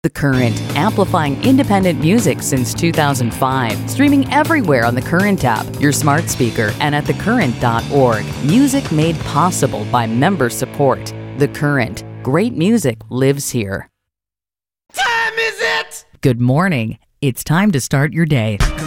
The Current, amplifying independent music since 2005. Streaming everywhere on the Current app, your smart speaker, and at thecurrent.org. Music made possible by member support. The Current. Great music lives here. Time is it? Good morning. It's time to start your day.